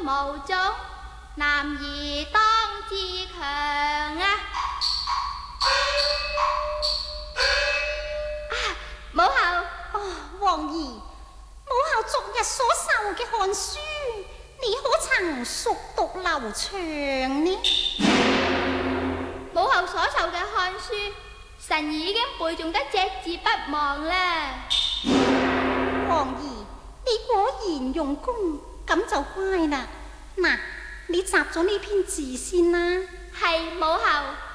無種，男兒當自強啊！母后， 王兒，母后昨日所受嘅漢書，你可曾熟讀流暢呢？ 母后所受嘅漢書，臣已經背誦得隻字不忘啦。 王兒，你果然用功，咁就乖啦。嗱，你集咗呢篇字先啦。 係母后。